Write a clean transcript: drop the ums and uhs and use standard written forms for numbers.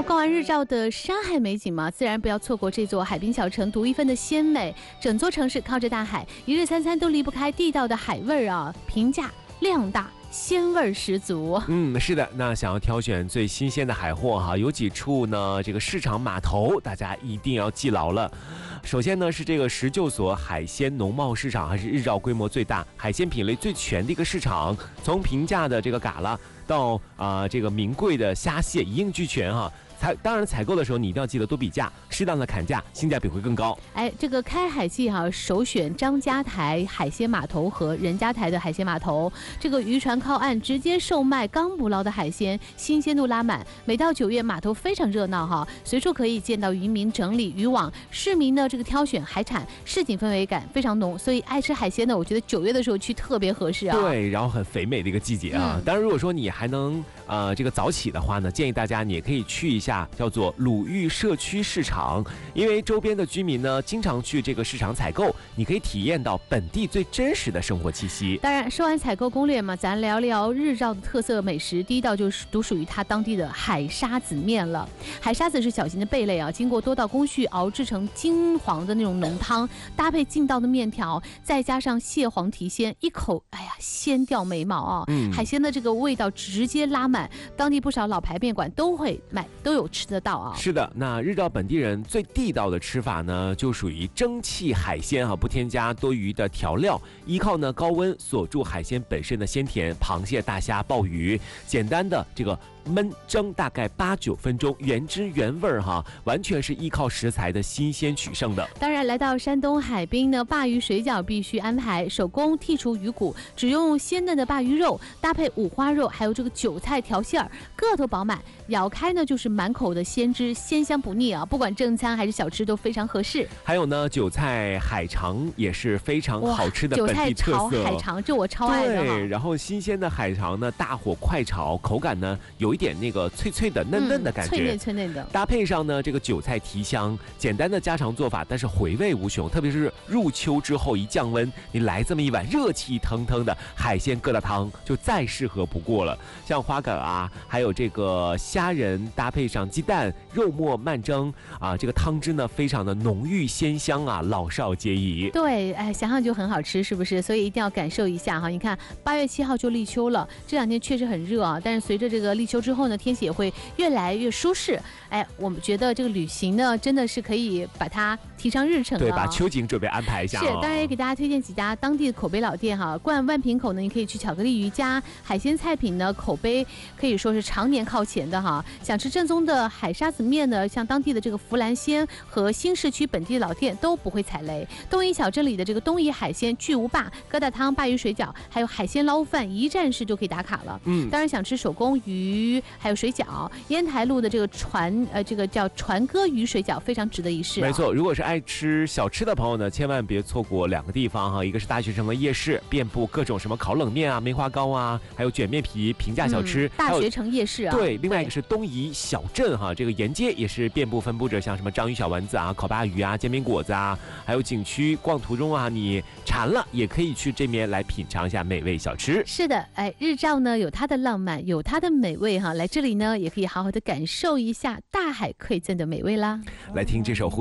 逛完日照的山海美景嘛，自然不要错过这座海滨小城独一份的鲜美。整座城市靠着大海，一日三餐都离不开地道的海味啊，平价量大。鲜味十足。 是的。那想要挑选最新鲜的海货哈，有几处呢？这个市场码头大家一定要记牢了。首先呢是这个石臼所海鲜农贸市场，还是日照规模最大、海鲜品类最全的一个市场。从平价的这个蛤蜊到这个名贵的虾蟹一应俱全哈。当然采购的时候你一定要记得多比价，适当的砍价，性价比会更高。 这个开海季首选张家台海鲜码头和任家台的海鲜码头，这个渔船靠岸直接售卖刚捕捞的海鲜，新鲜度拉满。每到9月码头非常热闹随处可以见到渔民整理渔网，市民呢这个挑选海产，市井氛围感非常浓，所以爱吃海鲜的，我觉得9月的时候去特别合适啊。 对，然后很肥美的一个季节啊。当然如果说你还能这个早起的话呢，建议大家你也可以去一下叫做鲁豫社区市场，因为周边的居民呢经常去这个市场采购，你可以体验到本地最真实的生活气息。 当然说完采购攻略嘛，咱聊聊日照的特色美食。第一道就是独属于它当地的海沙子面了。海沙子是小型的贝类经过多道工序熬制成金黄的那种浓汤，搭配劲道的面条，再加上蟹黄提鲜，一口鲜掉眉毛海鲜的这个味道直接拉满，当地不少老牌面馆都会卖，都有吃得到是的。那日照本地人最地道的吃法呢，就属于蒸汽海鲜不添加多余的调料，依靠呢高温锁住海鲜本身的鲜甜，螃蟹、大虾、鲍鱼，简单的这个焖蒸大概8-9分钟，原汁原味完全是依靠食材的新鲜取胜的。 当然来到山东海滨呢，鲅鱼水饺必须安排，手工剔除鱼骨，只用鲜嫩的鲅鱼肉，搭配五花肉还有这个韭菜调馅儿，个头饱满，咬开呢就是满口的鲜汁，鲜香不腻不管正餐还是小吃都非常合适。 还有呢，韭菜海肠也是非常好吃的本地特色。 韭菜炒海肠，这我超爱的。 对，然后新鲜的海肠呢，大火快炒，口感呢有一点那个脆脆的、嫩嫩的感觉， 脆嫩的。 搭配上呢这个韭菜提香，简单的家常做法，但是回味无穷。特别是入秋之后一降温，你来这么一碗热气腾腾的海鲜疙瘩汤，就再适合不过了。像花蛤还有这个虾仁，搭配上鸡蛋、肉末慢蒸这个汤汁呢非常的浓郁鲜香老少皆宜。 对，想想就很好吃，是不是？所以一定要感受一下你看8月7号就立秋了，这2天确实很热但是随着这个立秋之后呢，天气也会越来越舒适。我们觉得这个旅行呢，真的是可以把它提上日程了。 对，把秋景准备安排一下。 是，当然也给大家推荐几家当地的口碑老店逛万平口呢，你可以去巧克力鱼家，海鲜菜品呢口碑可以说是常年靠前的想吃正宗的海沙子面呢，像当地的这个福兰鲜和新市区本地老店都不会踩雷。东夷小镇里的这个东夷海鲜巨无霸、疙瘩汤、鲅鱼水饺，还有海鲜捞饭，一站式就可以打卡了。当然想吃手工鱼还有水饺，烟台路的这个这个叫船歌鱼水饺非常值得一试。 没错，如果是爱吃小吃的朋友呢，千万别错过2个地方一个是大学城的夜市，遍布各种什么烤冷面梅花糕还有卷面皮平价小吃。 大学城夜市对，另外一个是东夷小镇这个沿街也是遍布分布着像什么章鱼小丸子烤鲅鱼煎饼果子还有景区逛途中你馋了也可以去这边来品尝一下美味小吃。 是的，日照呢有它的浪漫，有它的美味来这里呢也可以好好的感受一下大海馈赠的美味啦。 来听这首